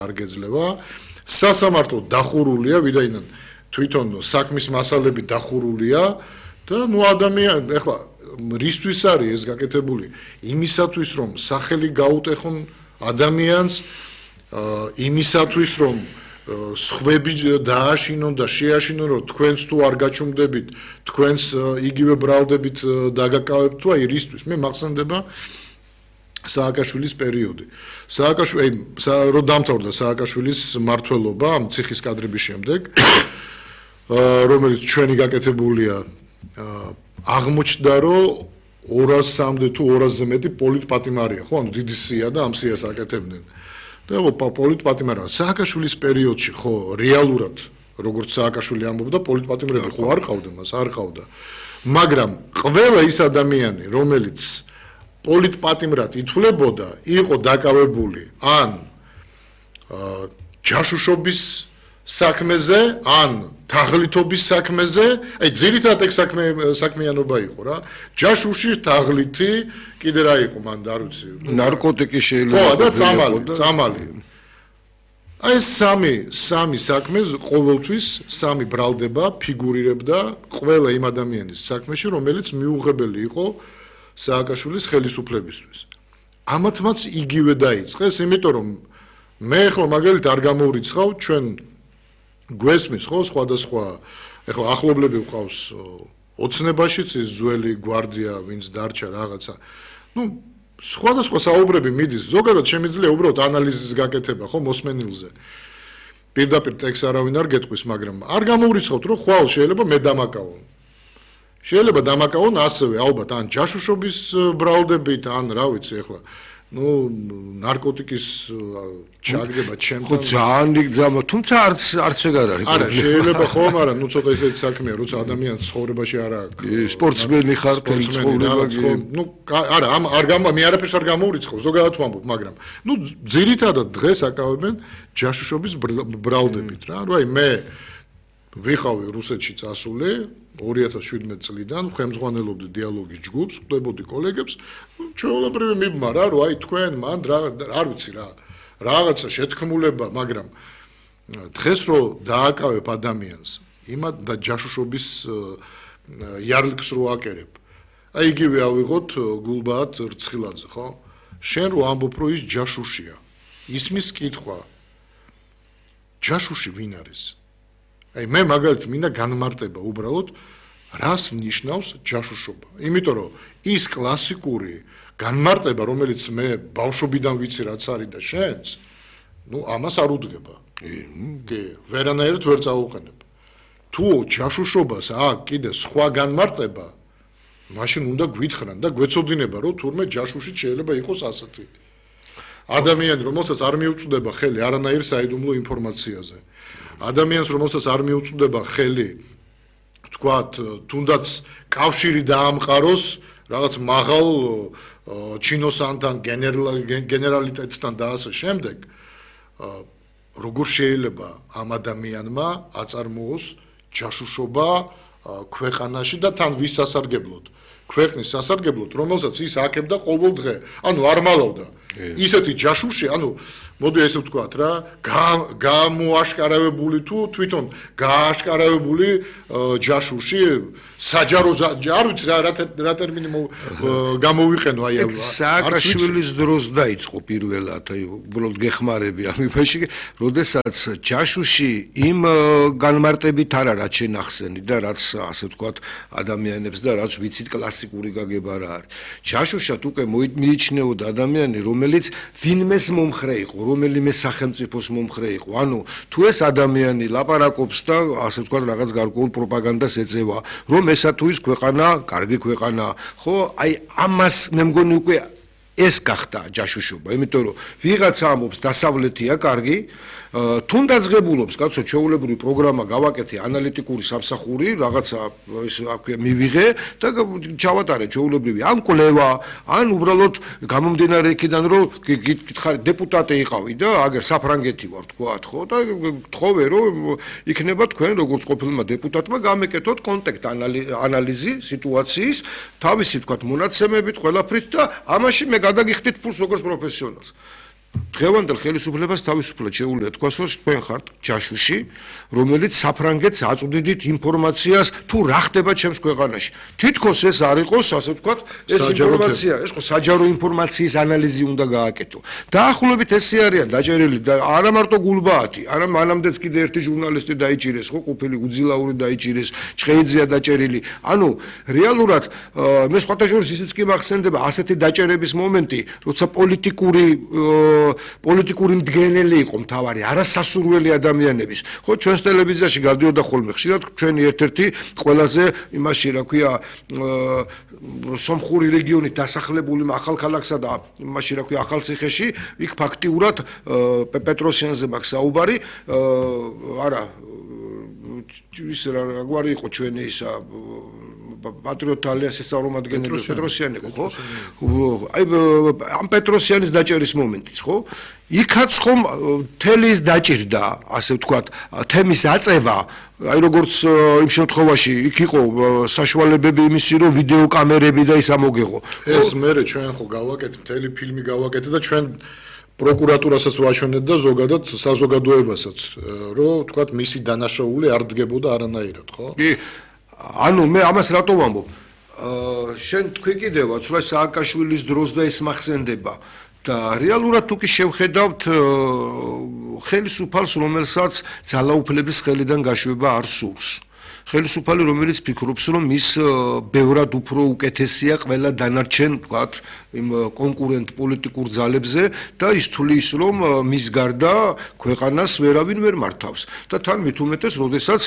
არ გეძლევა. სასამართლო დახურულია, ვიდრე თვითონ საქმის მასალები დახურულია და ადამიანი ეხლა რისთვის არის ეს გაკეთებული? იმისათვის რომ სახელი გაუტეხონ ადამიანს, იმისათვის რომ სხვები დააშინონ და შეაშინონ, რომ თქვენს თუ არ გაჩუმდებით, თქვენს იგივე ბრალდებით დაგაკავებთ თუ აი რისთვის? მე მახსენდება სააკაშვილის პერიოდი. რომ დამთავრდა სააკაშვილის მმართველობა ამ ციხის კადრების შემდეგ, რომელიც ჩვენი გაკეთებულია, აღმოჩნდა, რომ 200-მდე თუ 200-ზე მეტი პოლიტპატიმარია, ხო, ანუ დიდი სია და ამ სიას აკეთებდნენ. და პოლიტპატიმარია სააკაშვილის პერიოდში, ხო, რეალურად, როგორც სააკაშვილი ამბობდა, პოლიტპატიმრები ხო არ ყავდა მას, არ ყავდა. მაგრამ ყველა ის ადამიანი, რომელიც პოლიტპატიმრად ითვლებოდა, იყო დაკავებული ან ჯაშუშობის საქმეზე, ან თაღლითობის საქმეზე, აი ძირითადად ეგ საქმიანობა იყო რა. ჯაშუში, თაღლითი, კიდე რა იყო მან არ ვიცი. ნარკოტიკი შეიძლება. ხო, და წამალი. აი სამი საქმე ყოველთვის სამი ბრალდება ფიგურირებდა ყველა იმ ადამიანის საქმეში, რომელიც მიუღებელი იყო სააკაშვილის ხელისუფლებისთვის. ამათმაც იგივე დაიწყეს, იმიტომ რომ მე ახლა მაგალითად არ გამოვრიცხავ ჩვენ გვესმის ხო სხვადასხვა ახლა ახლობლები ვყავს ოცნებაშიც ის ძველი გვარდია ვინც დარჩა რაღაცა. სხვადასხვა საუბრები მიდის, ზოგადად შემიძლია უბრალოდ ანალიზის გაკეთება ხო მოსმენილზე. პირდაპირ ტექსტს არავინ არ გეტყვის, მაგრამ არ გამოვრიცხავთ რომ ხვალ შეიძლება მე დამაკავონ. შეიძლება დამაკავონ ასევე ალბათ ან ჯაშუშობის ბრალდებით, ან რა ვიცი ახლა ნარკოტიკის ჩაგდება ჩემთან. ხო ძალიან თუმცა არც ეგარ არის. არა, შეიძლება ხო, მაგრამ ცოტა ისეთი საქმეა, როცა ადამიანს ცხოვრებაში არ აქვს. სპორტსმენი ხარ, ცხოვრებაში. არა, მე არაფერს არ გამოვრიცხავ, ზოგადად ვამბობ, მაგრამ ძირითადად დღეს აკავებენ ჯაშუშობის ბრალდებით რა. აი მე ვიხავი რუსეთში წასული 2017 წლიდან, ხელმძღვანელობდი დიალოგის ჯგუფს, ხვდებოდი კოლეგებს, ჩვეულებრივი მიბმა რა, რომ აი თქვენ მან არ ვიცი რა, რაღაცა შეთქმულება, მაგრამ დღეს რო დააკავებ ადამიანს, იმად და ჯაშუშობის იარლიკს რო აკერებ. აი იგივე ავიღოთ გულბაათ რცხილაძე, ხო? შენ რო ამბობ, რომ ის ჯაშუშია. ისმის კითხვა. ჯაშუში ვინ არის? აი მე მაგალითად მინდა განმარტება უბრალოდ რას ნიშნავს ჯაშუშობა. იმიტომ რომ ის კლასიკური განმარტება, რომელიც მე ბავშვობიდან ვიცი რაც არის და შენს, ამას არ უდგება. კი, ვერანაირად ვერ წავუყენებ. თუ ჯაშუშობას აქვს კიდე სხვა განმარტება, მაშინ უნდა გვითხრან და გვეცოდინება, რომ თურმე ჯაშუში შეიძლება იყოს ასეთი ადამიანი, რომელსაც არ მიუწვდება ხელი არანაირ საიდუმლო ინფორმაციაზე. ადამიანს რომელსაც არ მიუწვდება ხელი თქვათ თუნდაც კავშირი დაამყაროს რაღაც მაღალ ჩინოსანთან გენერალიტეტთან და ასე შემდეგ როგორ შეიძლება ამ ადამიანმა აწარმოოს ჯაშუშობა ქვეყანაში და თან ვის სასარგებლოდ ქვეყნის სასარგებლოდ რომელსაც ის აკებდა ყოველ დღე ანუ არ მალავდა ისეთი ჯაშუში ანუ მოდი ესე ვთქვათ რა გამოაშკარავებული თუ თვითონ გააშკარავებული ჯაშუში საჯარო არ ვიცი რა ტერმინი გამოვიყენო აი სააკაშვილის დროს დაიწყო პირველად აი უბრალოდ გეხმარები ამ იმაში როდესაც ჯაშუში იმ განმარტებით არა რაც შენახსენი და რაც ასე ვთქვათ ადამიანებს და რაც ვიცით კლასიკური გაგება რა არის ჯაშუშად უკვე მიიჩნეოდა ადამიანი რომელიც ვინმეს მომხრე იყო რომელიმე სახელმწიფოს მომხრე იყო ანუ თუ ეს ადამიანი ლაპარაკობს და ასე ვთქვათ რაღაც გარკვეულ პროპაგანდას ეწევა რომ ესა თუ ის ქვეყანა კარგი ქვეყანა ხო აი ამას მე მგონი უკვე ეს გახდა ჯაშუშობა იმიტომ რომ ვიღაცა ამბობს დასავლეთია კარგი თუნდაც ღებულობს კაცო ჩვეულებრივი პროგრამა გავაკეთე ანალიტიკური სამსახური რაღაცა ის მივიღე და ჩავატარე ჩვეულებრივი ან კვლევა ან უბრალოდ გამომდინარე იქიდან რომ გითხარი დეპუტატი იყავი და აგერ საფრანგეთი ვარ თქვათ ხო და გთხოვე რომ იქნება თქვენ როგორც ყოფილმა დეპუტატმა გამეკეთოთ კონტექსტ ანალიზი სიტუაციის თავისი თქვათ მონაცემებით ყველაფრით და ამაში მე გადაგიხდით ფულს როგორც პროფესიონალს დღევანდელ ხელისუფლებას თავისუფლად შეუძლია თქვას, რომ თქვენ ხართ ჯაშუში, რომელიც საფრანგეთს აწვდიდით ინფორმაციას თუ რა ხდება ჩემს ქვეყანაში. თითქოს ეს არ იყოს, ასე ვთქვათ, ეს ინფორმაცია, ეს ხო საჯარო ინფორმაციის ანალიზი უნდა გააკეთო. დაახლოებით ესე არიან დაჭერილი და არა მარტო გულბაათი, არა მანამდეც კიდე ერთი ჟურნალისტი დაიჭირეს, ხო, ყოფილი უძილაური დაიჭირეს, ჭყეიძეა დაჭერილი. ანუ რეალურად მე სხვათა შორის ისიც კი მახსენდება ასეთი დაჭერების მომენტი, როცა პოლიტიკური მდგენელი იყო მთავარი, არასასურველი ადამიანების. ხო, ჩვენს ტელევიზიაში გადიოდა ხოლმე ხშირად ჩვენი ერთ-ერთი ყველაზე იმაში, რა ქვია, სომხური რეგიონით დასახლებული ახალქალაქსა და იმაში, რა ქვია, ახალციხეში, იქ ფაქტიურად პეტროსიანზე მაქვს საუბარი, არა, ის რაგვარი იყო ჩვენი ისა პატრიოტთა ალიანსის წარმომადგენელი პეტროსიანი იყო, ხო? აი ამ პეტროსიანის დაჭერის მომენტიც, ხო? იქაც ხომ თელის დაჭირდა, ასე ვთქვათ, თემის აწევა, აი როგორც იმ შემთხვევაში იქ იყო საშუალებები იმისი, რომ ვიდეო კამერები და ის ამოგეღო. ეს მერე ჩვენ ხო გავაკეთეთ, მთელი ფილმი გავაკეთეთ და ჩვენ პროკურატურასაც ვაჩვენეთ და ზოგადად საზოგადოებასაც, რომ ვთქვათ, მისი დანაშაული არ დგებოდა არანაირად, ხო? კი. ანუ მე ამას რატო ვამბობ? შენ თქვი კიდევაც, რომ სააკაშვილის დროს და ეს მახსენდება და რეალურად თუ კი შევხედავთ ხელისუფალს, რომელსაც ძალაუფლების ხელიდან გაშვება არ სურს. ხელისუფალი, რომელიც ფიქრობს, რომ ის ბევრად უფრო უკეთესია ყველა დანარჩენ, ვთქვათ, იმ კონკურენტ პოლიტიკურ ძალებზე და ის თulis, რომ მის გარდა ქვეყანას ვერავინ ვერ მართავს. და თან მით უმეტეს, როდესაც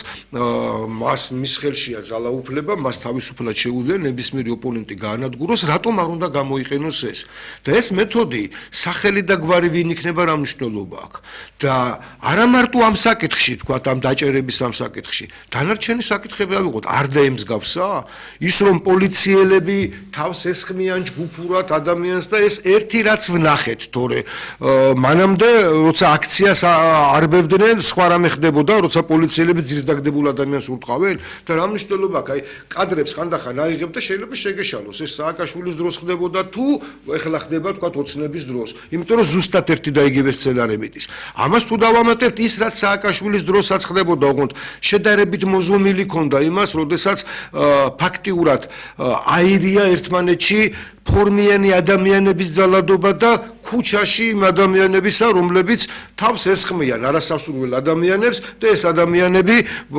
მის ხელშია ძალაუფლება, მას თავისუფლად შეუძლია ნებისმიერი ოპონენტი გაანადგუროს, რატომ არ უნდა გამოიყენოს ეს? და ეს მეთოდი, სახელი და გვარი ვინ იქნება, რა მნიშვნელობა აქვს? და არა მარტო ამ საკითხში, ვთქვათ, ამ დაჭერების ამ საკითხში, დანარჩენი საკითხები ავიღოთ, არ დაემსგავსა? ის რომ პოლიციელები თავს ესხმიან ჯგუფურად ადამიანს და ეს ერთი რაც ვნახეთ, თორე მანამდე როცა აქციას არბევდნენ, სხვა რამე ხდებოდა, როცა პოლიციელები ძირსდაგდებულ ადამიანს ურტყავენ და რა მნიშვნელობა აქვს? აი კადრებს ხანდახან აიღებ და შეიძლება შეგეშალოს. ეს სააკაშვილის დროს ხდებოდა თუ ეხლა ხდება, თქვათ, ოცნების დროს. იმიტომ რომ ზუსტად ერთი და იგივე სცენარი მიდის. ამას თუ დავამატებთ ის რაც სააკაშვილის დროსაც ხდებოდა, ოღონდ შედარებით მოზომილი ქონდა იმას, როდესაც ფაქტიურად აირია ერთმანეთში ფორმიანი ადამიანების ძალადობა და ქუჩაში იმ ადამიანებისა, რომლებიც თავს ესხმიან არასასურველ ადამიანებს და ეს ადამიანები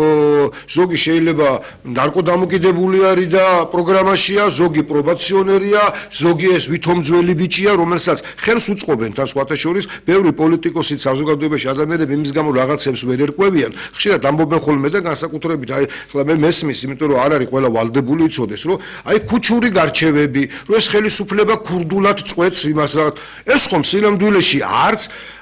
ზოგი შეიძლება ნარკოდამოკიდებული არის და პროგრამაშია, ზოგი პრობაციონერია, ზოგი ეს ვითომ ძველი ბიჭია, რომელსაც ხელს უწყობენ თან სხვათა შორის ბევრი პოლიტიკოსი საზოგადოებაში ადამიანები იმის გამო რაღაცებს ვერ ერკვევიან, ხშირად ამბობენ ხოლმე და განსაკუთრებით აი ხლა მე მესმის, იმიტომ რომ არ არის ყველა ვალდებული იცოდეს, რომ აი ქუჩური გარჩევები, რომ ეს ხელისუფლება ქურდულად წვეთს იმას რა ეს ხომ სინამდვილეში არც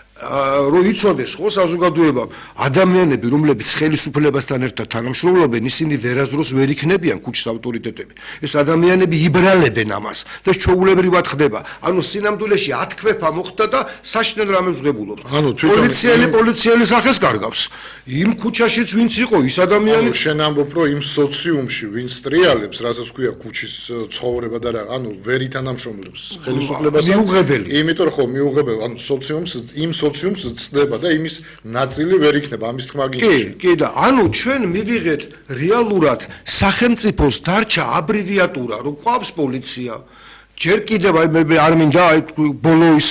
რო იცოდეს ხო საზოგადოებამ ადამიანები რომლებიც ხელისუფლებასთან ერთად თანამშრომლობენ ისინი ვერასდროს ვერ იქნებიან ქუჩის ავტორიტეტები ეს ადამიანები იბრალებენ ამას და ჩვეულებრივად ხდება ანუ სინამდვილეში ათქვეფა მოხდა და საშნელ რამებს ვღებულობთ პოლიციელი სახეს კარგავს იმ ქუჩაშიც ვინც იყო ის ადამიანი შენ ამბობ რომ იმ სოციუმში ვინც ტრიალებს რასაც ქვია ქუჩის ცხოვრება და რა ანუ ვერ ითანამშრომლებს ხელისუფლებას მიუღებელი იმიტომ რომ ხო მიუღებელი ანუ სოციუმს იმ სოციუმს წდება და იმის ნაწილი ვერ იქნება ამის თქმა გინდა. კი და ანუ ჩვენ მივიღეთ რეალურად სახელმწიფოს დარჩა აბრივიატურა რომ ყავს პოლიცია ჯერ კიდევ მე არ მინდა აი ბოლო ის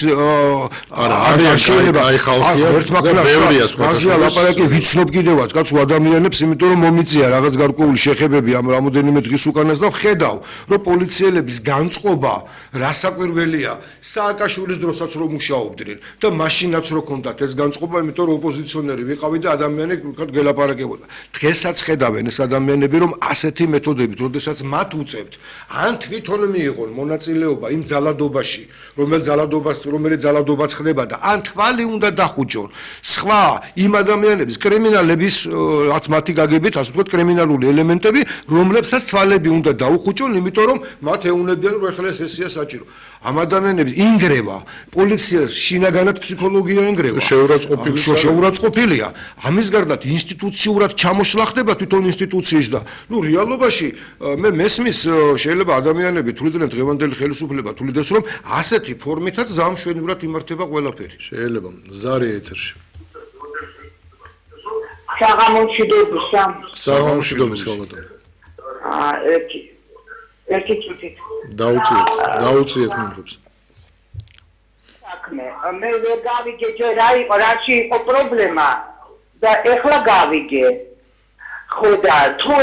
არ შეიძლება აი ხალხი ბევრია სხვა გაზია ლაპარაკი ვიცნობ კიდევაც კაცო ადამიანებს იმიტომ რომ მომიწია რაღაც გარკვეული შეხებები ამ რამოდენიმე დღის უკანას და ვხედავ რომ პოლიციელების განწყობა რასაკვირველია სააკაშვილის დროსაც რომ მუშაობდნენ და მაშინაც რო კონდათ ეს განწყობა იმიტომ რომ ოპოზიციონერი ვიყავი და ადამიანები ვთქვათ გელაპარაკებოდა დღესაც ხედავენ ეს ადამიანები რომ ასეთი მეთოდებით როდესაც მათ უწევთ ან თვითონ მიიღონ მონაწილეობა იმ ძალადობაში რომელიც ძალადობაც ხდება და ან თვალი უნდა დახუჭონ სხვა იმ ადამიანების კრიმინალების რაც მათი გაგებით ასე ვთქვათ კრიმინალური ელემენტები რომლებსაც თვალები უნდა დაუხუჭონ იმიტომ რომ მათ ეუნებიან რომ ეხლა სესია საჭირო ამ ადამიანების ინგრევა პოლიციას შინაგანად ფსიქოლოგია ინგრევა შეურაცხყოფილია ამის გარდა ინსტიტუციურად ჩამოშლა ხდება თვითონ ინსტიტუციის და ნუ რეალობაში მე მესმის შეიძლება ადამიანები თვლიდნენ დღევანდელი ხელისუფლება თulides რომ ასეთი ფორმითაც ზამშვენივრად იმართება ყველაფერი. შეიძლება ზარი ეთერში. საღამომშვიდობის ქალბატონო. ერთი წუთით. დაუწიეთ მიმღებს. მე ვერ გავიგე ჯერ რა იყო, რაში იყო პრობლემა და ეხლა გავიგე. ხო და თუ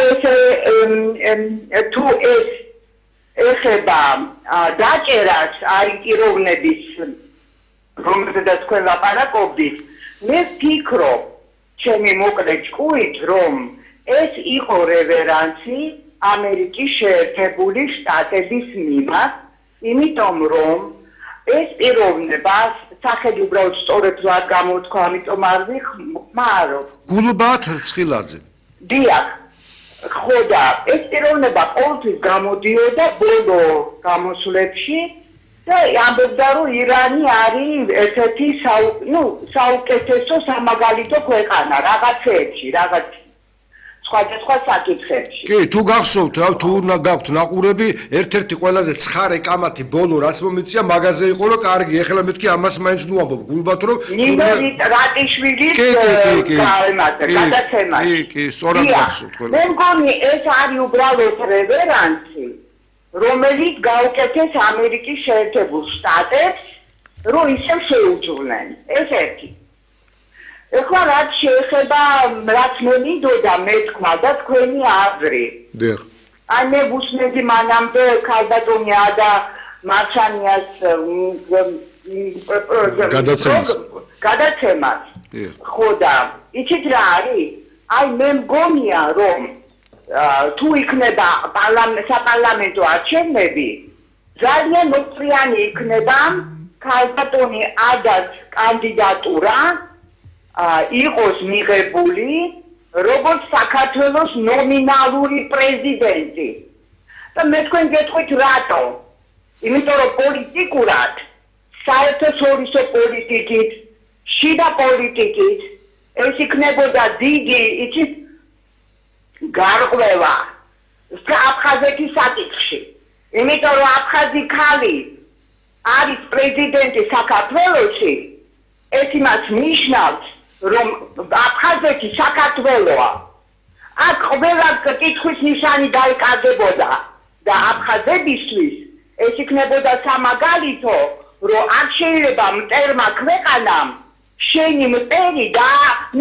ეს ეხება დაჭერას აიტიროვნების რომელზედაც თქვენ ლაპარაკობდით, მე ვფიქრობ, ჩემი მოკლე ჭკუით, რომ ეს იყო რევერანსი ამერიკის შეერთებული შტატების მიმართ, იმიტომ რომ ეს პიროვნება სახელი უბრალოდ სწორედ რა გამოთქვა, ამიტომ არ ვიხმარო. გულბათ რცხილაძე. დიახ. ხო და ეს პიროვნება ყოველთვის გამოდიოდა ბოლო გამოსვლებში და ამბობდა, რომ ირანი არის ერთ-ერთი საუკეთესო სამაგალითო ქვეყანა რაღაცეებში, სხვადასხვა საკითხებში. კი, თუ გახსოვთ, რა თუ გაქვთ ნაყურები, ერთ-ერთი ყველაზე ცხარე კამათი ბოლო რაც მომიწია მაგაზე იყო, რომ კარგი, ეხლა მეთქი ამას მაინც ნუ ამბობ, გულბათ რომ ნინო რატიშვილის გადაცემა. კი, სწორად გახსოვთ ყველა. მე მგონი ეს არის უბრალოდ რევერანსი, რომელიც გაუკეთეს ამერიკის შეერთებულ შტატებს, რომ ისევ შეუძღვნენ. ეს ერთი. ეხლა რაც შეეხება რაც მე მინდოდა მეთქვა და თქვენი აზრი. დიახ. აი მე ვუსმენდი მანამდე ქალბატონი და მარჩანიას გადაცემას. ხო და იცით რა არის? აი მე მგონია რომ თუ იქნება საპარლამენტო არჩევნები, ძალიან მოწრიანი იქნება ქალბატონი ადას კანდიდატურა იყოს მიღებული როგორც საქართველოს ნომინალური პრეზიდენტი. და მე თქვენ გეტყვით რატო? იმიტომ რომ პოლიტიკურად, საერთაშორისო პოლიტიკით, შიდა პოლიტიკით ეს იქნებოდა დიდი, იცით, გარღვევა აფხაზეთის საკითხში. იმიტომ რომ აფხაზი ქალი არის პრეზიდენტი საქართველოში, ეს იმას ნიშნავს, რომ აფხაზეთი საქართველოა. აქ ყველა კითხვის ნიშანი დაიკარგებოდა და აფხაზებისთვის ეს იქნებოდა სამაგალითო, რომ არ შეიძლება მტერმა ქვეყანამ შენი მტერი და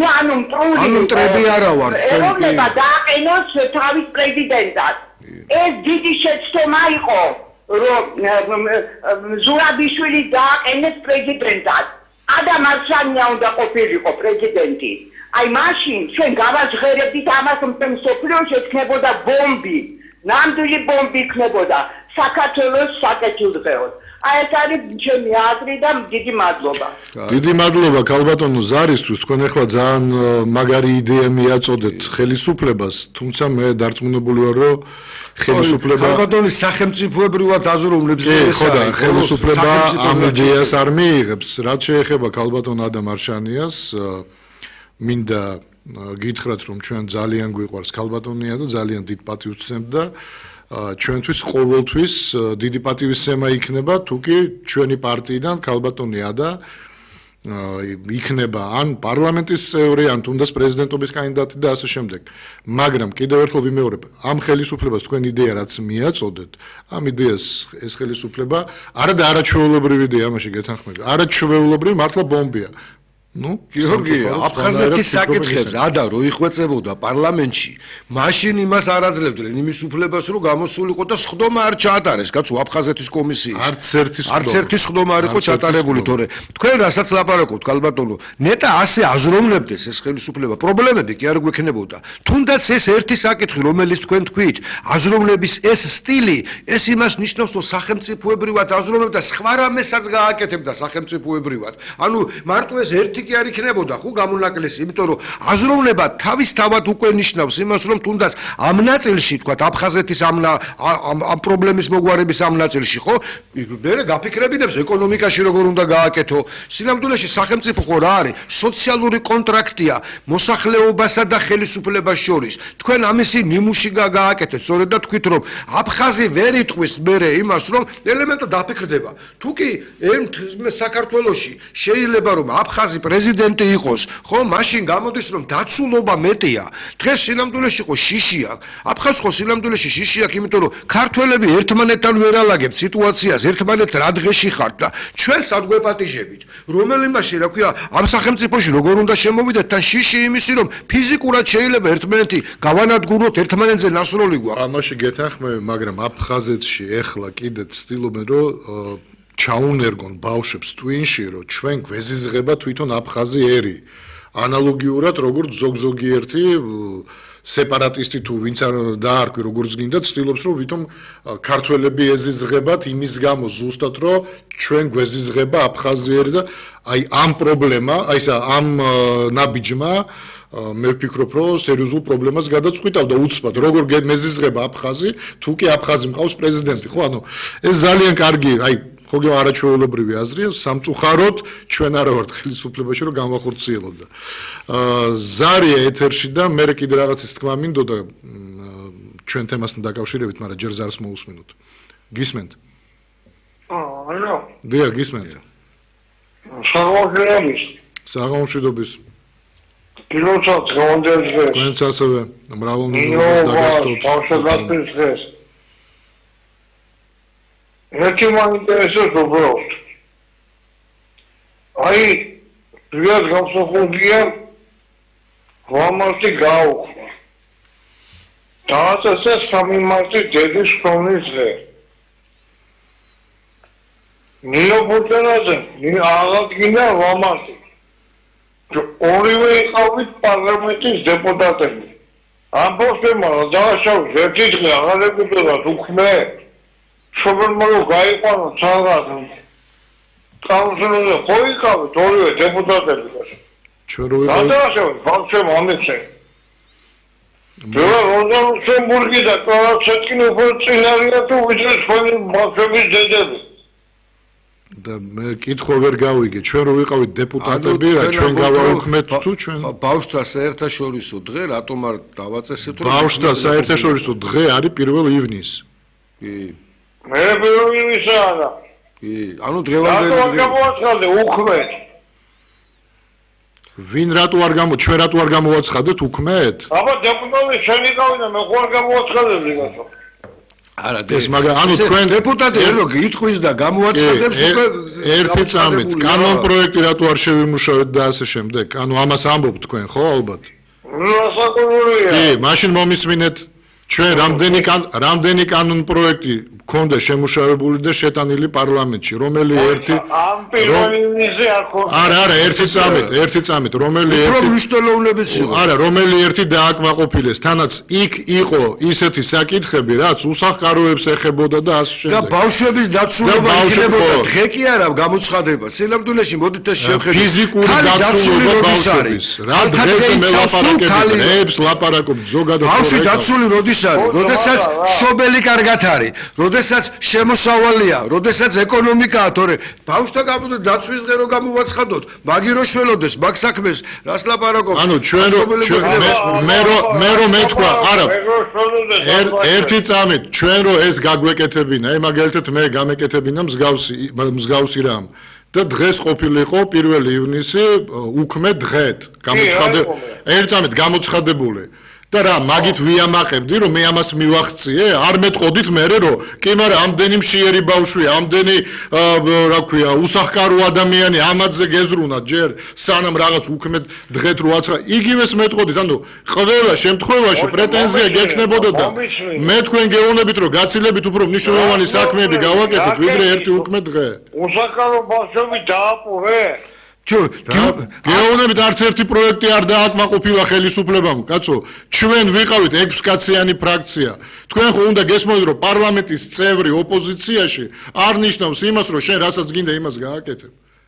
მტრები არა ვარ ეროვნება დააყენოს თავის პრეზიდენტად. ეს დიდი შეცდომა იყო, რომ ზურაბიშვილი დააყენეს პრეზიდენტად. ადამ მარშანია უნდა ყოფილიყო პრეზიდენტი. აი მაშინ ჩვენ გავაჟღერებდით ამას, რომ მსოფლიოში ექნებოდა ბომბი, ნამდვილი ბომბი იქნებოდა საქართველოს საკეთილდღეოდ. აი ეს არის ჩემი აზრი და დიდი მადლობა. დიდი მადლობა ქალბატონო ზარისთვის, თქვენ ახლა ძალიან მაგარი იდეა მიაწოდეთ ხელისუფლებას, თუმცა მე დარწმუნებული ვარ, რომ ხელისუფლება ქალბატონის სახელმწიფოებრივად აზროვნებს ეს არის ხელისუფლება ამ იდეას არ მიიღებს. რაც შეეხება ქალბატონ ადამ არშანიას, მინდა გითხრათ, რომ ჩვენ ძალიან გვიყვარს ქალბატონია და ძალიან დიდ პატივს ვცემთ და ჩვენთვის ყოველთვის დიდი პატივისცემა იქნება, თუკი ჩვენი პარტიიდან ქალბატონი ადა იქნება ან პარლამენტის წევრი, ან თუნდაც პრეზიდენტობის კანდიდატი და ასე შემდეგ. მაგრამ კიდევ ერთხელ ვიმეორებ, ამ ხელისუფლებას თქვენ იდეა რაც მიაწოდეთ, ამ იდეას ეს ხელისუფლება არადა არაჩვეულებრივი იდეა, ამაში გეთანხმებით. არაჩვეულებრივი მართლა ბომბია. გიორგი, აფხაზეთის საკითხებს ადა რო იხვეწებოდა პარლამენტში, მაშინ იმას არ აძლევდნენ იმის უფლებას, რომ გამოსულიყო და სხდომა არ ჩაატარეს, კაცო, აფხაზეთის კომისიის. არც ერთი სხდომა არ იყო ჩატარებული, თორე თქვენ რასაც ლაპარაკობთ, ქალბატონო, ნეტა ასე აზროვნებდეს ეს ხელისუფლება, პრობლემები კი არ გვექნებოდა. თუნდაც ეს ერთი საკითხი, რომელიც თქვენ თქვით, აზროვნების ეს სტილი, ეს იმას ნიშნავს, რომ სახელმწიფოებრივად აზროვნებდა, სხვა რამესაც გააკეთებდა სახელმწიფოებრივად. ანუ მარტო ეს ერთი კი არ იქნებოდა ხო გამონაკლისი, იმიტომ რომ აზროვნება თავისთავად უკვე ნიშნავს იმას, რომ თუნდაც ამ ნაწილში თქვა აფხაზეთის ამ პრობლემის მოგვარების ამ ნაწილში ხო მე გაფიქრებინებს ეკონომიკაში როგორ უნდა გააკეთო. სინამდვილეში სახელმწიფო ხო რა არის? სოციალური კონტრაქტია მოსახლეობასა და ხელისუფლებას შორის. თქვენ ამისი ნიმუში გააკეთეთ, სწორედ და თქვით რომ აფხაზი ვერ იტყვის მერე იმას, რომ ელემენტად დაფიქრდება. თუ კი საქართველოში შეიძლება რომ აფხაზი პრეზიდენტი იყოს, ხო, მაშინ გამოდის რომ დაცულობა მეტია. დღეს სინამდვილეში ხო შიშია. აფხაზს ხო სინამდვილეში შიშია, იმიტომ რომ ქართველები ერთმანეთთან ვერ ალაგებთ სიტუაციას, ერთმანეთ რა დღეში ხართ და ჩვენ სად გვეპატიჟებით? რომელი მაშინ რა ქვია, ამ სახელმწიფოში როგორ უნდა შემოვიდეთ თან შიში იმისი რომ ფიზიკურად შეიძლება ერთმანეთი გავანადგუროთ, ერთმანეთზე ნასროლი გვაქვს. ამაში გეთანხმები, მაგრამ აფხაზეთში ეხლა კიდე ცდილობენ რომ ჩაუნერგონ ბავშვებს ტვინში, რომ ჩვენ გვეზიზღება თვითონ აფხაზი ერი. ანალოგიურად როგორც ზოგიერთი სეპარატისტი თუ ვინც არ დაარქვი როგორც გინდა ცდილობს რომ ვითომ ქართველები ეზიზღებათ იმის გამო ზუსტად რომ ჩვენ გვეზიზღება აფხაზიერი და აი ამ პრობლემა, აი ამ ნაბიჯმა მე ვფიქრობ რომ სერიოზულ პრობლემას გადაწყვიტავდა უცბად როგორ მეზიზღება აფხაზი თუ კი აფხაზი მყავს პრეზიდენტი ხო ანუ ეს ძალიან კარგი აი ხოლმე არაჩვეულებრივი აზრია სამწუხაროდ ჩვენ არა ვართ ხელისუფლებაში რომ გამახორციელოთ და ზარია ეთერში და მე კიდე რაღაცის თქმა მინდოდა ჩვენ თემასთან დაკავშირებით მაგრამ ჯერ ზარს მოусმინოთ გისმენთ ალო დიახ გისმენთ საღამოშიდობის კილოცად გავანდერდეს თქვენც ასევე მრავალმხრივად დაგასწროთ ბავშვებს ერთი მაინტერესებს უბრალოდ აი დღეს გამოსახულია ვამარტი გაუხმა დააწესა 3 მარტის დედის ხომის დღე ნიოპორტენაზე აღადგინა ვამარტი ორივე იყავით პარლამენტის დეპუტატები ამ ბავშვებმა დააშავეს ერთი დღე აღარ ეკუთვნოდათ უქმე შობერმალო გაიყვანო ცალღაც კაუნსილზე ხო იყავით ორივე დეპუტატები ჩვენ რო ვიყავით დააშავეს ბავშვებმა ამეცე როზა ლუქსემბურგი და კლარაცეტკინი უფრო წინ არიან თუ ვიძე თქვენი ბავშვების დედები და მე კითხვა ვერ გავიგე ჩვენ რო ვიყავით დეპუტატები რა ჩვენ გავაუქმეთ თუ ჩვენ ბავშვთა საერთაშორისო დღე რატომ არ დავაწესეთ რომ ბავშვთა საერთაშორისო დღე არის 1 ივნისი კი მე 1 ივნისაა და კი ანუ დღევანდელი რატო არ გამოაცხადე უქმეთ ვინ რატო არ ჩვენ რატო არ გამოვაცხადეთ უქმეთ აბა დეპუტატი შენი გავიდა მე ხო არ გამოვაცხადებ რატო არა ეს მაგრამ ანუ თქვენ დეპუტატი რო იტყვის და გამოაცხადებს უკვე ერთი წამით კანონ პროექტი რატო არ შევიმუშავეთ და ასე შემდეგ ანუ ამას ამბობთ თქვენ ხო ალბათ რასაკურულია კი მაშინ მომისმინეთ ჩვენ რამდენი კანონ პროექტი ქონდა შემუშავებული და შეტანილი პარლამენტში რომელი ერთი ამ პირველივე არ ქონდა არა ერთი წამით რომელი ერთი მნიშვნელოვნებიც იყო არა რომელი ერთი დააკმაყოფილეს თანაც იქ იყო ისეთი საკითხები რაც უსახკაროებს ეხებოდა და ასე შემდეგ და ბავშვების დაცულობა იქნებოდა დღე კი არა გამოცხადება სინამდვილეში მოდით ეს შევხედოთ ფიზიკური დაცულობა ბავშვების რა დღეზე მე ლაპარაკობ დღეებს ლაპარაკობ ზოგადად ბავშვი დაცული როდის არის როდესაც შობელი კარგად არის როდესაც შემოსავალია, როდესაც ეკონომიკაა, თორე ბავშვთა გამო დაცვის დღე რო გამოვაცხადოთ, მაგირო შველოდეს, მაგ საქმეს რას ლაპარაკობთ? ანუ ჩვენ მე რომ მეთქვა, არა. ერთი წამით, ჩვენ რო ეს გაგვეკეთებინა, მაგალითად მე გამეკეთებინა მსგავსი რამ. და დღეს ყოფილიყო 1 ივნისი უქმე დღეთ, გამოცხადებული. ერთ წამით გამოცხადებული. და რა მაგით ვიამაყებდი რომ მე ამას მივახციე არ მეტყოდით მე რომ კი მაგრამ ამდენი მშიერი ბავშვი ამდენი რა ქვია უსახკარო ადამიანი ამაზე გეზრუნათ ჯერ სანამ რაღაც უქმედ დღეთ რო აცხა იგივეს მეტყოდით ანუ ყველა შემთხვევაში პრეტენზია გექნებოდა და მე თქვენ გეუბნებით რომ გაცილებით უფრო მნიშვნელოვანი საქმეები გავაკეთოთ ვიდრე ერთი უქმე დღე უსახკარო ბავშვები დააპურე გეუბნებით არც ერთი პროექტი არ დააკმაყოფილა ხელისუფლებამ კაცო ჩვენ ვიყავით 6 კაციანი ფრაქცია თქვენ ხო უნდა გესმოდით რომ პარლამენტის წევრი ოპოზიციაში არ ნიშნავს იმას რომ შენ რასაც გინდა იმას გააკეთებ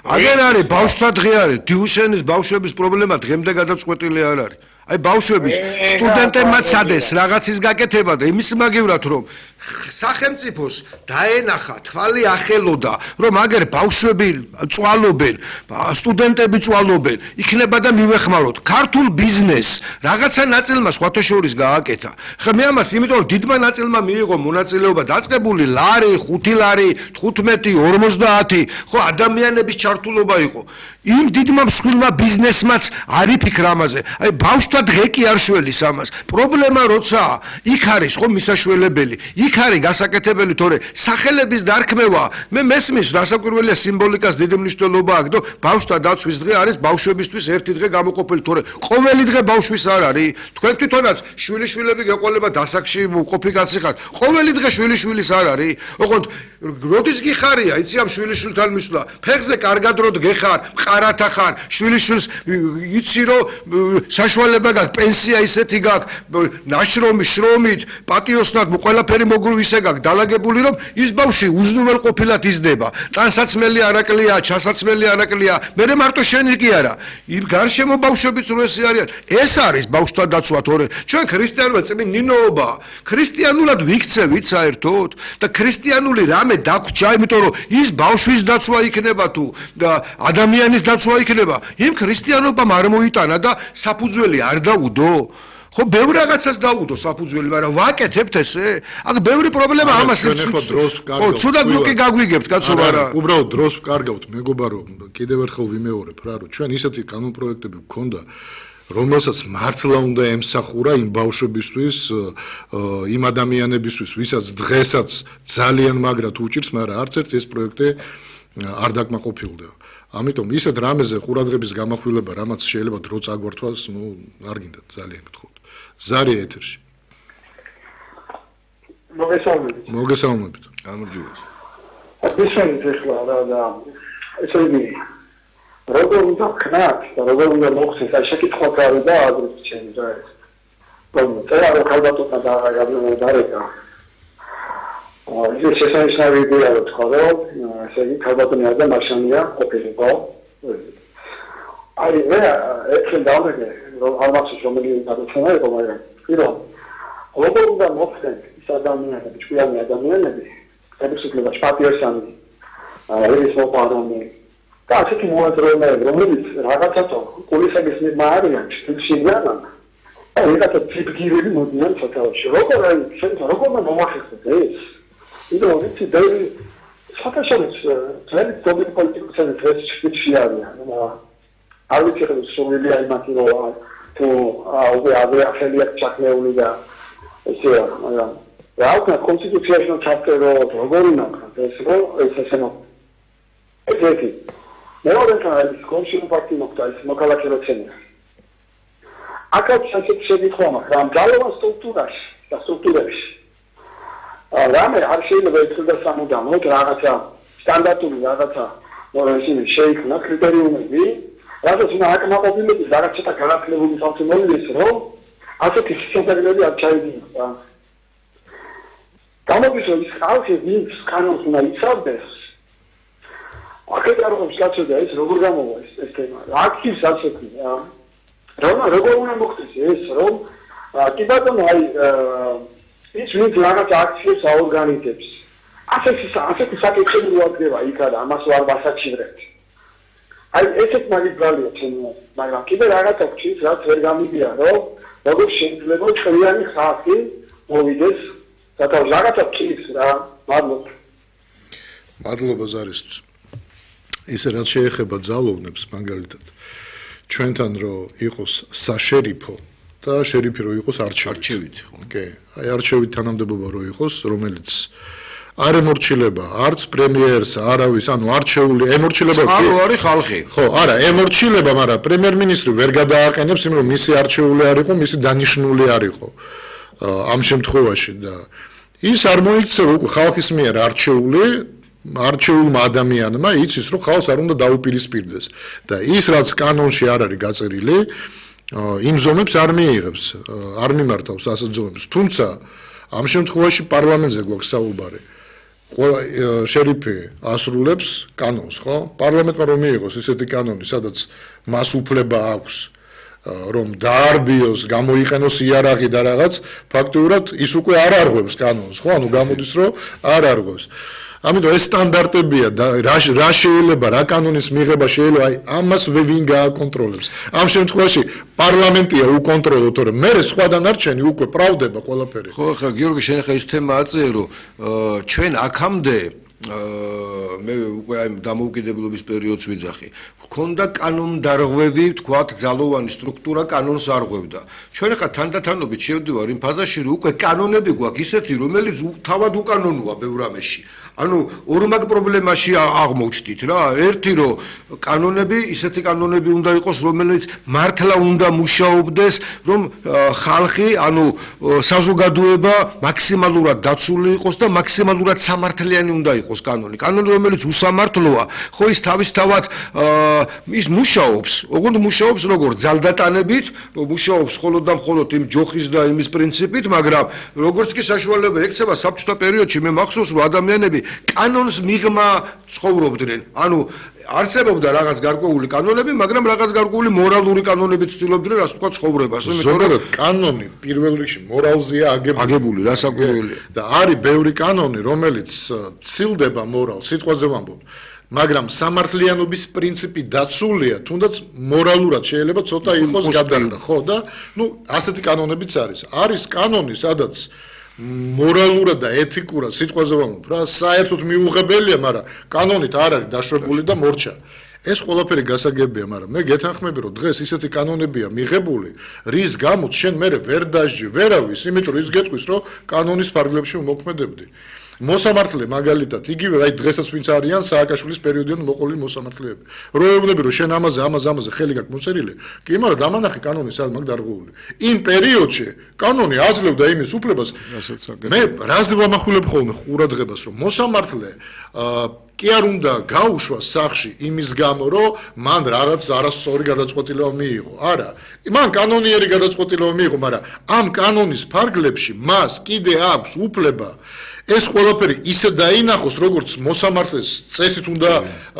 აგერ არის ბავშვთა დღე არის დიუშენის ბავშვების პრობლემა დღემდე გადაწყვეტილი არ არის აი ბავშვების სტუდენტებმაც სადეს რაღაცის გაკეთება და იმის მაგევრად რომ სახელმწიფოს დაენახა თვალი ახელოდა რომ აგერ ბავშვები წვალობენ სტუდენტები წვალობენ იქნება და მივეხმაროთ ქართულ ბიზნესს რაღაცა ნაწილმა სხვათა შორის გააკეთა ხა მე ამას იმიტომ რომ დიდმა ნაწილმა მიიღო მონაწილეობა დაწყებული ლარი 5 ლარი 15 50 ხო ადამიანების ჩართულობა იყო იმ დიდმა მსხვილმა ბიზნესმაც არ იფიქრა ამაზე აი ბავშვთა დღე კი არ შველის ამას პრობლემა როცაა იქ არის ხო მისაშველებელი იქ არის გასაკეთებელი თორე სახელების დარქმევა მე მესმის რასაკვირველია სიმბოლიკას დიდი მნიშვნელობა აქვს და ბავშვთა დაცვის დღე არის ბავშვებისთვის ერთი დღე გამოყოფილი თორე ყოველი დღე ბავშვის არ არის თქვენ თვითონაც შვილიშვილები გეყოლება დასაკში ყოფი კაცი ხართ ყოველი დღე შვილიშვილის არ არის ოღონდ როდის გიხარია იცი ამ შვილიშვილთან მისვლა ფეხზე კარგად რო გეხარ მყარათა ხარ შვილიშვილს იცი რომ საშუალება გაქვს პენსია ისეთი გაქვს ნაშრომი შრომით პატიოსნად ყველაფერი მოგრუვისე გაქვს დალაგებული რომ ის ბავშვი უზრუნველყოფილად იზრდება ტანსაცმელი არაკლია ჩასაცმელი არაკლია მე მარტო შენი კი არა იმ გარშემო ბავშვებიც რო ესე არიან ეს არის ბავშვთა დაცვა თორე ჩვენ ქრისტიანობა წმინდა ნინოობა ქრისტიანულად ვიქცევით საერთოდ და ქრისტიანული რამე დაგვრჩა იმიტომ რომ ის ბავშვის დაცვა იქნება თუ და ადამიანის დაცვა იქნება იმ ქრისტიანობამ არ მოიტანა და საფუძველი არ დაუდო ხო ბევრ რაღაცას დაუდო საფუძველი მაგრამ ვაკეთებთ ესე აქ ბევრი პრობლემა ამას ხო ცუდად ნუკი გაგვიგებთ კაცო არა უბრალოდ დროს ვკარგავთ მეგობარო კიდევ ერთხელ ვიმეორებ რა რომ ჩვენ ისეთი კანონპროექტები გვქონდა რომელსაც მართლა უნდა ემსახურა იმ ბავშვებისთვის იმ ადამიანებისთვის ვისაც დღესაც ძალიან მაგრად უჭირს მაგრამ არც ერთ ეს პროექტი არ დაკმაყოფილდა ამიტომ ისეთ რამეზე ყურადღების გამახვილება რამაც შეიძლება დრო წაგვართვას ნუ არ გინდა ძალიან გთხოვთ ზარია ეთერში მოგესალმებით გამარჯობა ისინი ახლა და ესე იგი როგორ უნდა ხნათ და როგორ უნდა მოხდეს აი შეკითხვა კარი და ადრეს ჩემი და ეს რომ წერა რომ ქალბატონმა დარეკა ის შესაძლებელი იდეა რო თქვა რომ ესე იგი ქალბატონი არ და მარშანია ყოფილიყო აი მე ეს დავდე რომ ამას რომელიც დაგეცემა იყო მაგრამ პირო როგორ უნდა მოხდეს ის ადამიანები ჭკვიანი ადამიანები ხელისუფლება პატიოსანი ის მოყარონი და ასეთი მოაზროვნეები რომელიც რაღაცათო პოლიციის მიღმა არიან შეგიანან აი რაღაცა ფიგურები მოდიან სათავეში როგორ აი შენ როგორ მომახერხეთ ეს იდო ვიცი დაი საერთოდ ძალიან ძლიერი პოლიტიკოსები დღეს არიან არ ვიცი რომ სულელი აი მათი რო თუ აუ აღარ ახალია ჩაკნეული და ესე მაგრამ რა უკვე კონსტიტუციაში ჩაფწერო როგორ უნდა ეს რომ ეს ესენო ესეთი მეორე ხალხი კონსტიტუციური პარტია მოხდა ის მოქალაქე როცენია აკაც ასეთ შეგიხმა მაგრამ ძალოვან სტრუქტურაში და სტრუქტურებში რამე არ შეიძლება ეთქვა სამუდამოდ რაღაცა სტანდარტული რაღაცა ისინი შეიქმნა კრიტერიუმები რადგან უნდა აკმაყოფილების რაღაცა განათლებული სამწმოების რომ ასეთი სისტემები არ ჩაიდინა გამოგიშვა ის ხალხი ვინც კანონს უნდა იცავდეს აქეთ არ ხომ შეცდა ეს როგორ გამოვა ეს თემა აქტივს ასეთია რომ როგორ უნდა მოხდეს ეს რომ კი ბატონო აი ის ვინც რაღაც აქციებს აორგანიზებს ასეთი საკითხები მოადგება იქ და ამას ვარ ვასაჩივრებთ აი ესეთ მაგალითია ჩემო მაგრამ კიდე რაღაცა გქის რაც ვერ გამიგია რომ როგორ შეიძლება ჩვენი ხალხი მოვიდეს და რაღაცა გქის რა მადლობა ზარის ისე რაც შეეხება ძალოვნებს მაგალითად ჩვენთან რომ იყოს საშერიფო და შერიფი რო იყოს არჩევით. კი, აი არჩევით თანამდებობა რო იყოს, რომელიც არ ემორჩილება არც პრემიერს, არავის, ანუ არჩეული ემორჩილება კი. წყალო არის ხალხი. ხო, არა, ემორჩილება, მაგრამ პრემიერ-მინისტრი ვერ გადააყენებს იმ რომ მისი არჩეული არ იყო, მისი დანიშნული არ იყო. ამ შემთხვევაში და ის არ მოიქცა უკვე ხალხის მიერ არჩეულმა ადამიანმა იცის რომ ხალხს არ უნდა დაუპირისპირდეს და ის რაც კანონში არ არის გაწერილი იმ ზომებს არ მიიღებს, არ მიმართავს ასეთ ზომებს. თუმცა ამ შემთხვევაში პარლამენტზე გვაქვს საუბარი. შერიფი ასრულებს კანონს, ხო? პარლამენტმა რომ მიიღოს ესეთი კანონი, სადაც მას უფლება აქვს რომ დაარბიოს, გამოიყენოს იარაღი და რაღაც, ფაქტიურად ის უკვე არ არღვევს კანონს, ხო? ანუ გამოდის რომ არ არღვევს. ამიტომ ეს სტანდარტებია და რა შეიძლება, რა კანონის მიღება შეიძლება, აი ამას ვინ გააკონტროლებს. ამ შემთხვევაში პარლამენტია უკონტროლო, თორემ მე სხვა დანარჩენი უკვე პრავდება ყველაფერი. ხო, ხა გიორგი, შენ ხა ის თემა აწერო, ჩვენ აქამდე მე უკვე აი დამოუკიდებლობის პერიოდს ვიძახი. Ქონდა კანონდარღვევი, თქვათ, ძალოვანი სტრუქტურა კანონს არღვევდა. ჩვენ ხა თანდათანობით შევდივარ იმ ფაზაში, რომ უკვე კანონები გვაქვს ისეთი, რომელიც თავად უკანონოა ბევრ რამეში. ანუ ორმაგ პრობლემაში აღმოჩნდით რა. ერთი რომ კანონები, ისეთი კანონები უნდა იყოს, რომელიც მართლა უნდა მუშაობდეს, რომ ხალხი, ანუ საზოგადოება მაქსიმალურად დაცული იყოს და მაქსიმალურად სამართლიანი უნდა იყოს კანონი. კანონი, რომელიც უსამართლოა, ხო ის თავისთავად ის მუშაობს, ოღონდ მუშაობს როგორ ძალდატანებით, მუშაობს მხოლოდ და მხოლოდ იმ ჯოხის და იმის პრინციპით, მაგრამ როგორც კი საშუალება ექცევა საბჭოთა პერიოდში მე მახსოვს რომ ადამიანები კანონს მიღმა ცხოვრობდნენ. ანუ არსებობდა რაღაც გარკვეული კანონები, მაგრამ რაღაც გარკვეული მორალური კანონები ცდილობდნენ რას თქვა ცხოვრებას. ზოგადად კანონი პირველ რიგში მორალზეა აგებული, რასაკვირველია. და არის ბევრი კანონი, რომელიც ცილდება მორალს, სიტყვაზე ვამბობ. მაგრამ სამართლიანობის პრინციპი დაცულია, თუნდაც მორალურად შეიძლება ცოტა იყოს გადახრა, ხო და ასეთი კანონებიც არის. არის კანონი, სადაც მორალურად და ეთიკურად სიტყვაზე ვამბობ რა, საერთოდ მიუღებელია, მაგრამ კანონით არ არის დაშვებული და მორჩა. ეს ყველაფერი გასაგებია, მაგრამ მე გეთანხმები, რომ დღეს ისეთი კანონებია მიღებული, რის გამოც შენ მე ვერ დასჯი, ვერავის, იმიტომ რომ ის გეტყვის, რომ კანონის ფარგლებში უმოქმედებდი. მოსამართლე მაგალითად, იგივე აი დღესაც ვინც არიან სააკაშვილის პერიოდიდან მოყოლილი მოსამართლეები. რო ეუბნები რომ შენ ამაზე ხელი გაქვს მოწერილი, კი მაგრამ დამანახე კანონი სად მაგ დარღვეული. იმ პერიოდში კანონი აძლევდა იმის უფლებას. მე რაზე ვამახვილებ ხოლმე ყურადღებას, რომ მოსამართლე კი არ უნდა გაუშვას სახში იმის გამო, რომ მან რაღაც არასწორი გადაწყვეტილება მიიღო. არა, მან კანონიერი გადაწყვეტილება მიიღო, მაგრამ ამ კანონის ფარგლებში მას კიდე აქვს უფლება ეს ყველაფერი ისე დაინახოს, როგორც მოსამართლეს წესით უნდა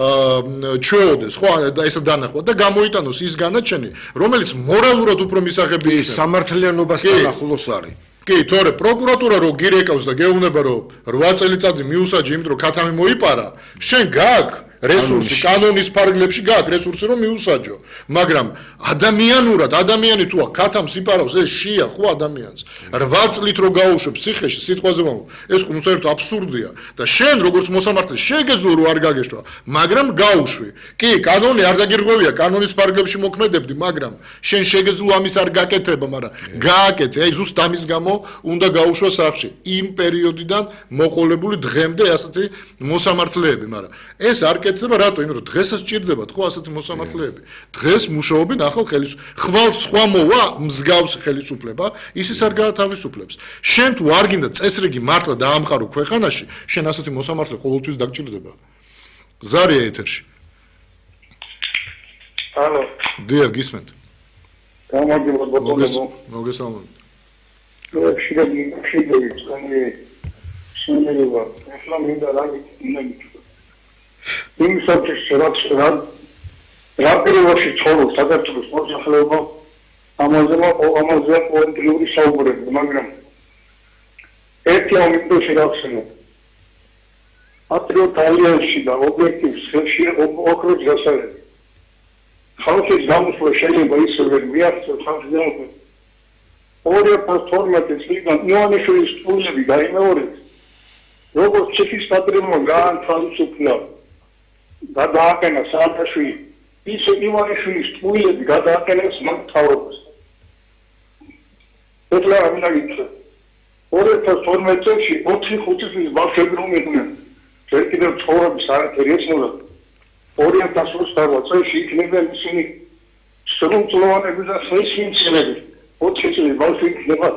ჩვეოდეს, ხო, და ესა დანახვა და გამოიტანოს ის განაჩენი, რომელიც მორალურად უფრო მისაღები იქნება. სამართლიანობასთან ახლოს არის. კი, თორე პროკურატურა რო გირეკავს და გეუბნება რომ 8 წელიწადი მიუსაჯი, იმიტომ რომ ქათამი მოიპარა, შენ გაქვს რესურსი კანონის ფარგლებში გაქვს რესურსი რომ მიუსაჯო, მაგრამ ადამიანურად ადამიანი თუ ქათამს იპარავს, ეს შია ხო ადამიანს 8 წლით რო გაუშვებ ციხეში, სიტყვაზე ვამბობ, ეს ხო საერთოდ აბსურდია და შენ როგორც მოსამართლე შეგეძლო რომ არ გაგეშვა, მაგრამ გაუშვი. კი, კანონი არ დაგირღვევია, კანონის ფარგლებში მოქმედებდი, მაგრამ შენ შეგეძლო ამის არ გაკეთება, მაგრამ გააკეთე, აი ზუსტ ამის გამო უნდა გაუშვა სახში იმ პერიოდიდან მოყოლებული დღემდე ასეთი მოსამართლეები, მაგრამ ეს არ კეთდება რატო? იმიტომ რომ დღესაც ჭირდებათ ხო ასეთი მოსამართლეები. დღეს მუშაობენ ახალ ხელისუფლებას. ხვალ სხვა მოვა მსგავს ხელისუფლება, ისიც არ გაათავისუფლებს. შენ თუ არ გინდა წესრიგი მართლა დაამყარო ქვეყანაში, შენ ასეთი მოსამართლე ყოველთვის დაგჭირდება. ზარია ეთერში. ალო. დიახ, გისმენთ. გამარჯობა ბატონო. მოგესალმებით. შეიძლება შეიძლება ახლა მინდა რა იმ საბჭოს რა პირველში ცხოვრობს საქართველოს მოსახლეობა ამაზე პოლიტიკური საუბრები, მაგრამ ერთი ამიტომში გავხსენებ. პატრიოტალიანში და ობიექტივს ხელში ოქროს გასაღები. ხალხის გამოსვლა შეიძლება ისე ვერ მიაღწიოს ხალხის გამოსვლა. 2012 წლიდან ივანიშვილის სტუდიები გაიმეორეს, როგორც ჩეხის პატრიმონი გაანთავისუფლა და დააყენა სააკაშვილი, ისე ივანიშვილის სტუდიები გადააყენეს მათ მთავრობას. ეხლა ამინდა გითხრა 2012 წელს 4-5 წლის ბავშვები რომ იყვნენ, ჯერ კიდევ ცხოვრების არაფერი ეცნობა. 2028 წელს იქნება ისინი სრულწლოვანები და ხელშემწყობლები. 4 წლის ბავშვი იქნება.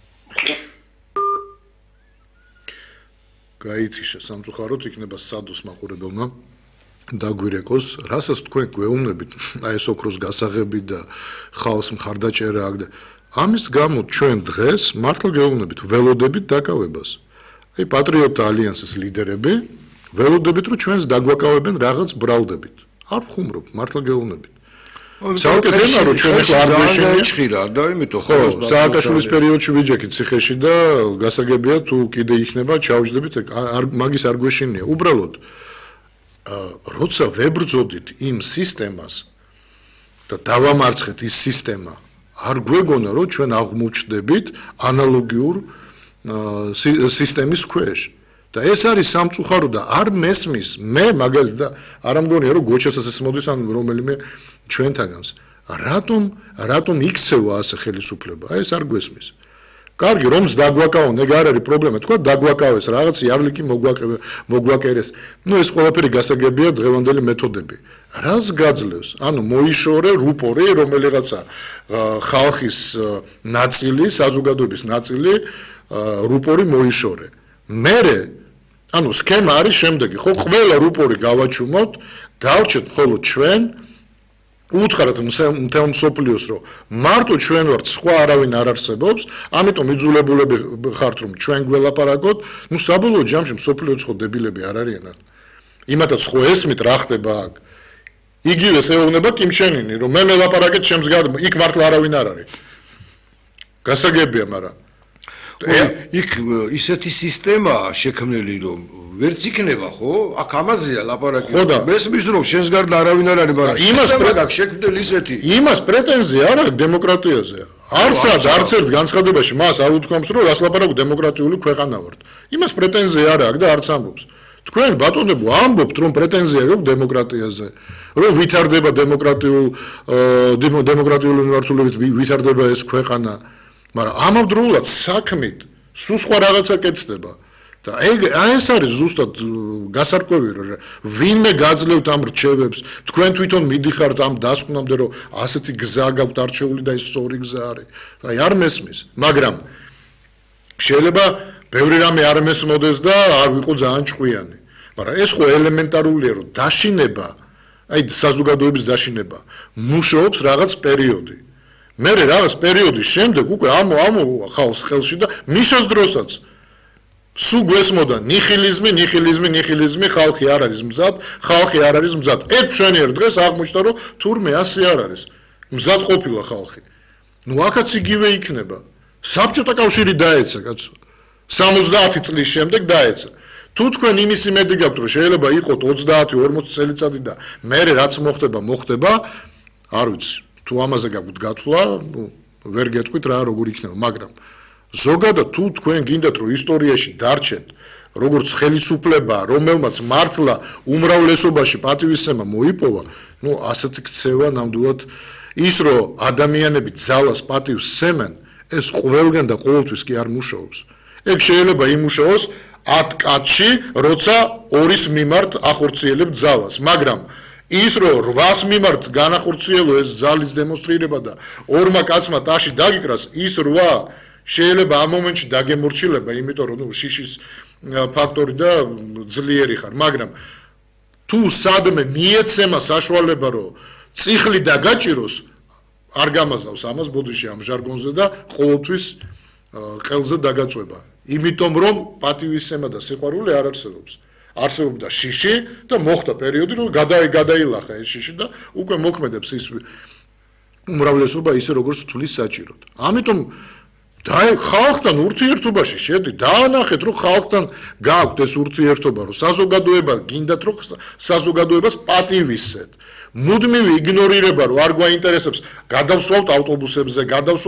გაითიშა სამწუხაროდ იქნება სადოს მაყურებელმა დაგვირეკოს, რასაც თქვენ გვეუბნებით, აი ეს ოქროს გასაღები და ხალხს მხარდაჭერა აქ და ამის გამო ჩვენ დღეს მართლა გეუბნებით ველოდებით დაკავებას. აი პატრიოტთა ალიანსის ლიდერები ველოდებით რომ ჩვენს დაგვაკავებენ რაღაც ბრალდებით. არ ვხუმრობ, მართლა გეუბნებით. ცალკე თემა რომ ჩვენ ახლა არ გვეშინია და იმიტომ ხო სააკაშვილის პერიოდში ვიჯექით ციხეში და გასაგებია თუ კიდე იქნება ჩავჯდებით მაგის არ გვეშინია უბრალოდ როცა ვებრძოდით იმ სისტემას და დავამარცხეთ ის სისტემა არ გვეგონა რომ ჩვენ აღმოჩნდებით ანალოგიურ სისტემის ქვეშ და ეს არის სამწუხარო და არ მესმის მე მაგალითად და არ ამგონია რომ გოჩასაც ეს მოდის ან რომელიმე ჩვენთაგანს რატომ იქცევა ასე ხელისუფლება აი ეს არ გვესმის კარგი რომს დაგვაკავონ ეგ არ არის პრობლემა თქვა დაგვაკავეს რაღაც იარლიკი მოგვაკერეს ნუ ეს ყველაფერი გასაგებია დღევანდელი მეთოდები რას გაძლევს ანუ მოიშორე რუპორი რომელიღაცა ხალხის ნაწილი საზოგადოების ნაწილი რუპორი მოიშორე მერე ანუ სქემა არის შემდეგი ხო ყველა რუპორი გავაჩუმოთ დავრჩეთ მხოლოდ ჩვენ უთხრათ მთელ მსოფლიოს რომ მარტო ჩვენ ვართ სხვა არავინ არ არსებობს ამიტომ იძულებულები ხართ რომ ჩვენ გველაპარაკოთ ნუ საბოლოო ჯამში მსოფლიოს ხო დებილები არ არიან იმათაც ხო ესმით რა ხდება აქ იგივე ეუბნება კიმშენინი რომ მე მელაპარაკეთ ჩემს გად იქ მართლა არავინ არ არის გასაგებია მაგრამ იქ ისეთი სისტემაა შექმნილი რომ ვერც იქნება ხო? აქ ამაზეა ლაპარაკი. მესმის რომ შენს გარდა არავინ არ არის, მაგრამ იმას პრეტაქ შექმნილი ისეთი. იმას პრეტენზია არა დემოკრატიაზე. არც ერთ განცხადებაში მას არ უთქვამს რომ რას ლაპარაკობ დემოკრატიული ქვეყანა ვართ. იმას პრეტენზია არა აქ და არც ამბობს. თქვენ ბატონებო ამბობთ რომ პრეტენზია აქვს დემოკრატიაზე. რომ ვითარდება დემოკრატიული მიმართულებით ვითარდება ეს ქვეყანა. მაგრამ ამავდროულად საქმით სულ სხვა რაღაცა კეთდება. და ეს არის ზუსტად გასარკვევი რომ ვინმე გაძლევთ ამ რჩევებს თქვენ თვითონ მიდიხართ ამ დასკვნამდე რომ ასეთი გზა გაქვთ არჩეული და ეს სწორი გზა არის აი არ მესმის მაგრამ შეიძლება ბევრი რამე არ მესმოდეს და არ ვიყო ძალიან ჭკვიანი მაგრამ ეს ხო ელემენტარულია რომ დაშინება აი საზოგადოების დაშინება მუშაობს რაღაც პერიოდი მე რაღაც პერიოდის შემდეგ უკვე ამო ხალხს ხელში და მიშას დროსაც სულ გვესმოდა ნიხილიზმი ხალხი არ არის მზად ერთ ჩვენიერ დღეს აღმოჩნდა რომ თურმე ასე არ არის მზად ყოფილა ხალხი ნუ აქაც იგივე იქნება საბჭოთა კავშირი დაეცა კაცო 70 წლის შემდეგ დაეცა თუ თქვენ იმის იმედი გაქვთ რომ შეიძლება იყოთ 30-40 წელიწადი და მე რაც მოხდება არ ვიცი თუ ამაზე გაქვთ გათვლა ვერ გეტყვით რა როგორ იქნება მაგრამ ზოგადად თუ თქვენ გინდათ რომ ისტორიაში დარჩეთ როგორც ხელისუფლება რომელმაც მართლა უმრავლესობაში პატივისცემა მოიპოვა ნუ ასეთი ქცევა ნამდვილად ის რომ ადამიანები ძალას პატივს სცემენ ეს ყველგან და ყოველთვის კი არ მუშაობს ეგ შეიძლება იმუშაოს 10 კაცში როცა 2-ის მიმართ ახორციელებთ ძალას მაგრამ ის რომ 8-ს მიმართ განახორციელო ეს ძალის დემონსტრირება და 2 კაცმა ტაში დაგიკრას ის 8 შეიძლება ამ მომენტში დაგემორჩილება, იმიტომ რომ შიშის ფაქტორი და ძლიერი ხარ, მაგრამ თუ სადმე მიეცემა საშუალება რომ წიხლი დაგაჭიროს, არ გამაზავს ამას ბოდიში ამ ჟარგონზე და ყოველთვის ყელზე დაგაწვება. იმიტომ რომ პატივისცემა და სიყვარული არ არსებობს. არსებობდა შიში და მოხდა პერიოდი რომ გადაილახა ეს შიში და უკვე მოქმედებს ის უმრავლესობა ისე როგორც თulis საჭიროდ. ამიტომ და ხალხთან ურთიერთობაში შედი დაანახეთ რომ ხალხთან გააქვთ ეს ურთიერთობა რომ საზოგადოება გინდათ რომ საზოგადოებას პატივისცეთ მუდმივი იგნორირება რომ არ გვაინტერესებს გადავსვავთ ავტობუსებზე